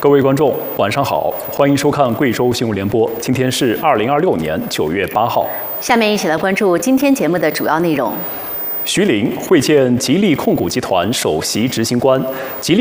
各位观众，晚上好，欢迎收看贵州新闻联播。今天是2026年9月8号。 下面一起来关注今天节目的主要内容。 徐凌会见吉利控股集团首席执行官。吉利